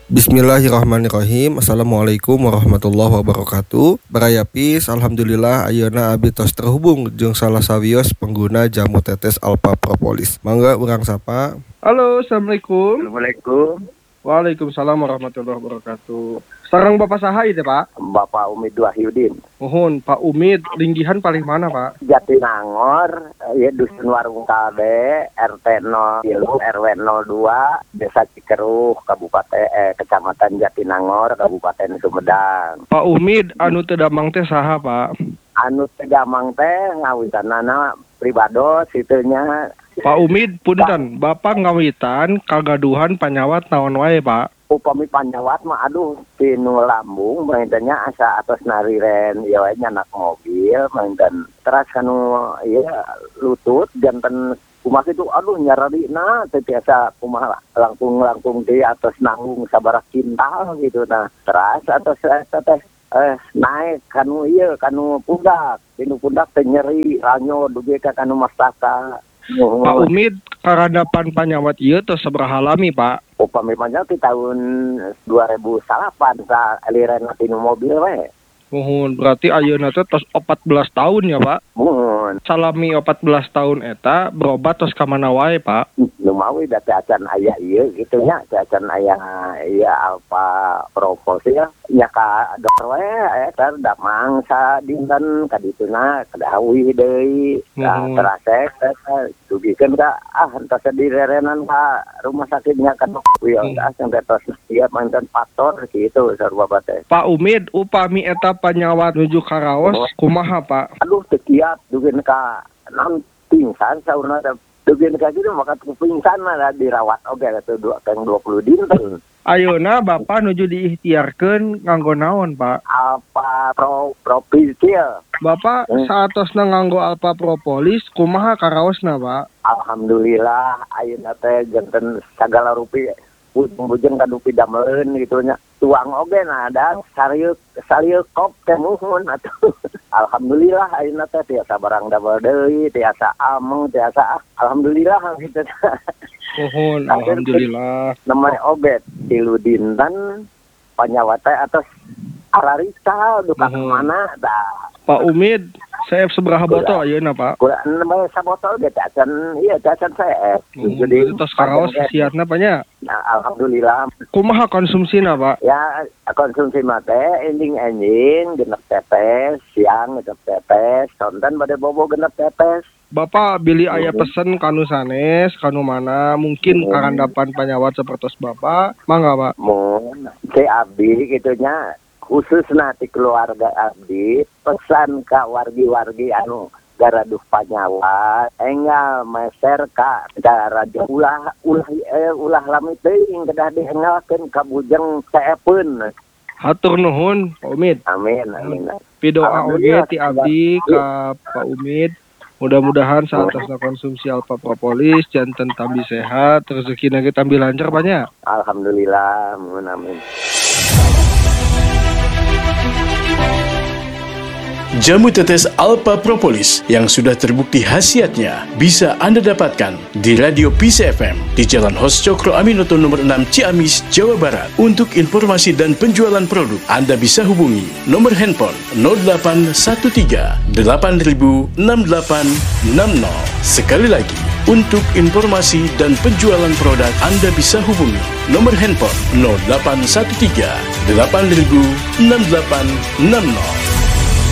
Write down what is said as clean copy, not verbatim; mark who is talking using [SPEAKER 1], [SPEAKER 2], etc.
[SPEAKER 1] Bismillahirrahmanirrahim. Assalamualaikum warahmatullahi wabarakatuh. Barayapis, alhamdulillah ayeuna abi tos terhubung jeung salah sawios pengguna jamu tetes Alpha Propolis. Mangga urang sapa. Halo, assalamualaikum.
[SPEAKER 2] Assalamualaikum.
[SPEAKER 1] Waalaikumsalam warahmatullahi wabarakatuh. Sareng Bapak saha ieu, Pak?
[SPEAKER 2] Bapak Umid Wahyudin.
[SPEAKER 1] Mohon Pak Umid, linggihan paling mana, Pak?
[SPEAKER 2] Jatinangor, ya Dusun Warung Kalbe, RT 0 RW 02, Desa Cikeruh, Kecamatan Jatinangor, Kabupaten Sumedang.
[SPEAKER 1] Pak Umid, anu teu damang teh saha, Pak?
[SPEAKER 2] Anu teu damang teh ngawitanana pribados itunya.
[SPEAKER 1] Pak Umid, punten, Bapak ngawitan kagaduhan panyawat naon wae, Pak?
[SPEAKER 2] Upami panyawat mah aduh tinu lambung maintannya asa atas nariren ya we nyanak mobil maintan teras kanu ieu lutut janten kumaha kitu aduh nyararina teh biasa kumaha langkung di atas nanggung sabaraha kintal gitu nah teras atas teh naik kanu ieu kanu pundak tinu pundak teh nyeri ranyo dugi ka kanu mastaka.
[SPEAKER 1] Pak Umid, karadapan panyawat ieu tos sabaraha lami, Pak?
[SPEAKER 2] Upami panjang di tahun 2008 sa aliran tinu mobil we.
[SPEAKER 1] Mohon berarti ayeuna teh tos 14 tahun ya, Pak?
[SPEAKER 2] Mohon.
[SPEAKER 1] Salami 14 tahun eta berobat tos ka mana wae, Pak?
[SPEAKER 2] Lumawi da teh acan aya ieu kitu nya, teh acan aya Alpha Propolis ya. Nya ka dokter we eta damang sa dinten ka dituna kadawi deui. Nah, terasek dugikeun ka entos direrenan ka rumah sakitnya ka dokter ya sampai tos ieu manten faktor kitu sarua teh.
[SPEAKER 1] Pak Umid, upami eta panyawat nuju karaos kumaha, Pak?
[SPEAKER 2] Aduh teu kiat dugeun ka naon pingsan saurna teh dugeun ka kitu maka pingsan mah dirawat oge atuh 20 dinten.
[SPEAKER 1] Ayeuna Bapak nuju diikhtiarkeun nganggo naon, Pak?
[SPEAKER 2] Alpha Propolis.
[SPEAKER 1] Bapak saatosna nganggo Alpha Propolis kumaha karaosna, Pak?
[SPEAKER 2] Alhamdulillah ayeuna teh janten sagala rupi bujeng kanu pidameleun gitu nya. Tuang oge nah ada sarieu kop teh muhun atuh. Alhamdulillah ayeuna teh tiasa barang damel deui, tiasa ameng, tiasa alhamdulillah gitu.
[SPEAKER 1] Mohon alhamdulillah.
[SPEAKER 2] Namanya obat 3 dinten panyawat teh atas arariksa duka mana dah.
[SPEAKER 1] Pak Umid, CF seberapa botol ayeuna, Pak?
[SPEAKER 2] Kurang namanya sabotol ge teh acan CF.
[SPEAKER 1] Jadi tos karaos siatna panya.
[SPEAKER 2] Nah, alhamdulillah.
[SPEAKER 1] Kumaha konsumsina, Pak?
[SPEAKER 2] Ya konsumsi mah teh ending genep tetes, siang genep tetes, sonten bade bobo genep tetes.
[SPEAKER 1] Bapak bili aya pesen kanu sanes, kanu mana mungkin karandapan panyawat sapertos Bapak, mangga, Pak?
[SPEAKER 2] Mun si abdi gitunya khusus nanti keluarga abdi pesan ka wargi-wargi anu garaduh panyawat enggal meser ka raja ulah lami teuing kedah dienggalkeun ka bujeng saepeun.
[SPEAKER 1] Hatur nuhun Pak Umid.
[SPEAKER 2] Amin.
[SPEAKER 1] Pidoa oge ti abdi ka Pak Umid. Mudah-mudahan saatosna konsumsi Alpha Propolis janten tambi sehat, rezekina ge tambi lancar banyak.
[SPEAKER 2] Alhamdulillah, amin.
[SPEAKER 3] Jamu tetes Alpha Propolis yang sudah terbukti khasiatnya bisa Anda dapatkan di Radio Pisa FM di Jalan Hos Cokro Aminoto nomor 6 Ciamis, Jawa Barat. Untuk informasi dan penjualan produk, Anda bisa hubungi nomor handphone 0813 8000 6860. Sekali lagi, untuk informasi dan penjualan produk, Anda bisa hubungi nomor handphone 0813 8000 6860.